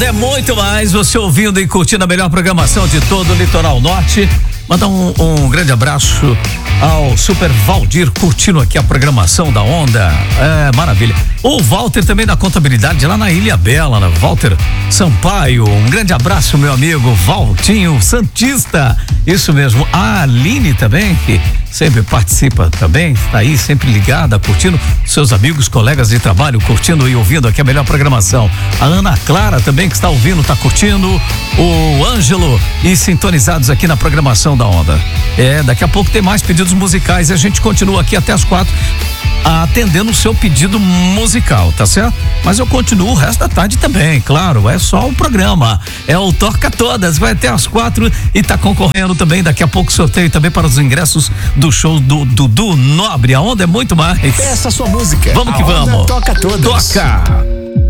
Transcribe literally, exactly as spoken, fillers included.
Onda é muito mais, você ouvindo e curtindo a melhor programação de todo o Litoral Norte. Mandar um, um grande abraço ao Super Valdir curtindo aqui a programação da Onda. É, maravilha. O Walter também da contabilidade lá na Ilha Bela, né? Walter Sampaio, um grande abraço, meu amigo Valtinho Santista. Isso mesmo. A Aline também, que sempre participa também, tá aí sempre ligada, curtindo, seus amigos, colegas de trabalho, curtindo e ouvindo aqui a melhor programação. A Ana Clara também que está ouvindo, tá curtindo. O Ângelo e sintonizados aqui na programação da Onda. É, daqui a pouco tem mais pedidos musicais e a gente continua aqui até as quatro atendendo o seu pedido musical, tá certo? Mas eu continuo o resto da tarde também, claro, é só o programa, é o Toca Todas, vai até as quatro e tá concorrendo também, daqui a pouco sorteio também para os ingressos do show do Dudu Nobre, a Onda é muito mais. Peça sua música. Vamos que a Onda vamos. Toca Todas. Toca.